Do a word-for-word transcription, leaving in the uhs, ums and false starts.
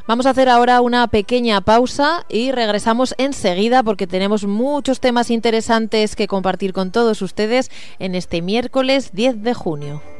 Vamos a hacer ahora una pequeña pausa y regresamos enseguida porque tenemos muchos temas interesantes que compartir con todos ustedes en este miércoles diez de junio.